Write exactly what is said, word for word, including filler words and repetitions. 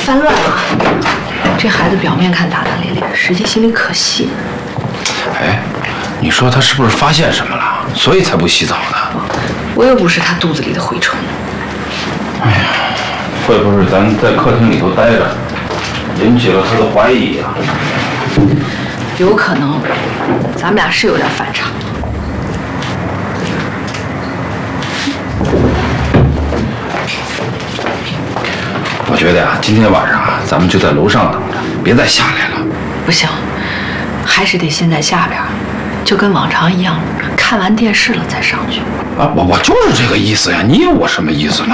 翻乱了。这孩子表面看大大咧咧，实际心里可细。 哎，你说他是不是发现什么了，所以才不洗澡呢？ 我又不是他肚子里的蛔虫。 哎呀，会不会是咱在客厅里头待着，引起了他的怀疑啊？ 有可能，咱们俩是有点反常。 我觉得呀，今天晚上啊，咱们就在楼上等着，别再下来了。 不行，还是得先在下边，就跟往常一样，看完电视了再上去。 啊，我我就是这个意思呀，你有我什么意思呢？